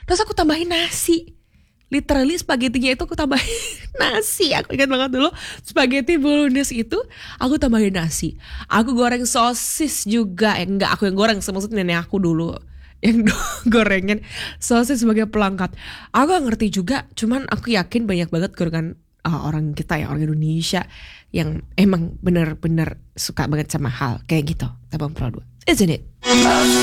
Terus aku tambahin nasi. Literally spaghettinya itu aku tambahin nasi. Aku ingat banget dulu spaghetti bolognese itu aku tambahin nasi. Aku goreng sosis juga. Enggak, aku yang goreng. Maksudnya nenek aku dulu yang gorengin sosis sebagai pelengkap. Aku gak ngerti juga. Cuman aku yakin banyak banget gorengan orang kita ya, orang Indonesia yang emang bener-bener suka banget sama hal kayak gitu. Tabung Pro 2, isn't it?